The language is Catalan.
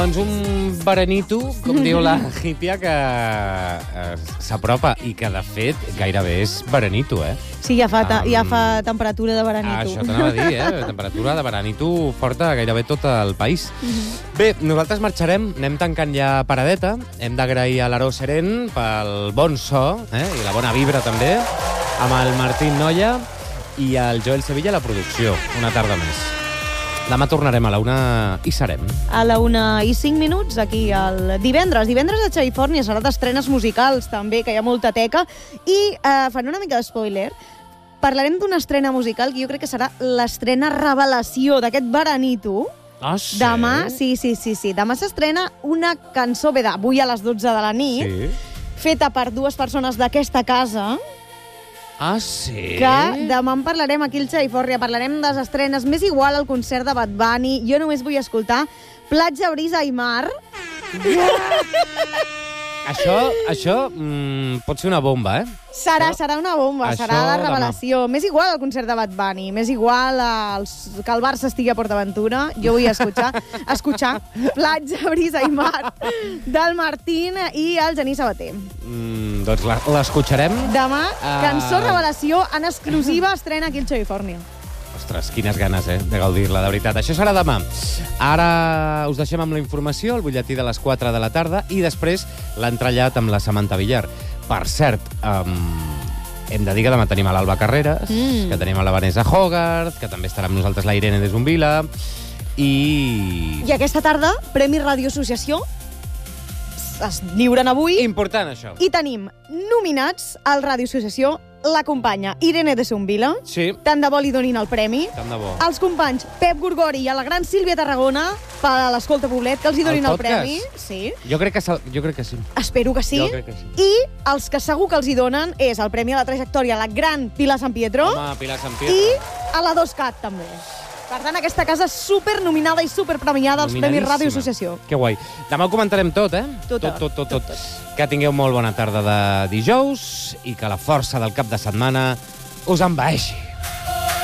Doncs un veranito, com diu la hípia, que s'apropa i que, de fet, gairebé és veranito, eh? Sí, ja fa temperatura de veranito. Això t'anava a dir, temperatura de veranito forta a gairebé tot el país. Bé, nosaltres marxarem, anem tancant ja paradeta. Hem d'agrair a l'Aró Seren pel bon so, i la bona vibra també, amb el Martín Noya i el Joel Sevilla a la producció. Una tarda més. Demà tornarem a la 1 i serem. A la 1:05, aquí el divendres. Divendres a Califòrnia serà d'estrenes musicals, també, que hi ha molta teca. I fan una mica de spoiler. Parlarem d'una estrena musical que jo crec que serà l'estrena revelació d'aquest veranito. Ah, sí? Demà, sí. Demà s'estrena una cançó, bé, d'avui a les 12 de la nit, feta per dues persones d'aquesta casa. Ah, sí? Que demà en parlarem aquí al Califòrnia. Parlarem de les estrenes. M'és igual el concert de Bad Bunny. Jo només vull escoltar Platja, Brisa i Mar. Això pot ser una bomba, eh? Serà una bomba, serà la revelació. M'és igual el concert de Bad Bunny, m'és igual que el Barça estigui a PortAventura. Jo vull escuchar Platja, Brisa i Mar del Martín i el Genís Sabater. Doncs l'escoltarem. Demà, cançó revelació en exclusiva estrena aquí al Califòrnia. Ostres, quines ganes, de gaudir-la, de veritat. Això serà demà. Ara us deixem amb la informació, el butlletí de les 4 de la tarda, i després l'entrellat amb la Samantha Villar. Per cert, hem de dir que demà tenim a l'Alba Carreras, que tenim a la Vanessa Hogarth, que també estarà amb nosaltres la Irene de Zumbila, i aquesta tarda, Premi Ràdio Associació, es lliuren avui. Important, això. I tenim nominats al Ràdio Associació la companya Irene de Zumbila. Sí. Tant de bo li donin el premi. Tant de bo. Els companys Pep Gorgori i a la gran Sílvia Tarragona per a l'Escolta Poblet, que els hi donin el premi. Sí. Jo crec que sí. Espero que sí. Jo crec que sí. I els que segur que els hi donen és el Premi a la Trajectòria a la gran Pilar San Pietro. Home, Pilar San Pietro. I a la 2CAT, també. Per tant, aquesta casa supernominada i superpremiada als Premis Ràdio Associació. Que guai. Demà ho comentarem tot, Tot. Que tingueu molt bona tarda de dijous i que la força del cap de setmana us envaeixi.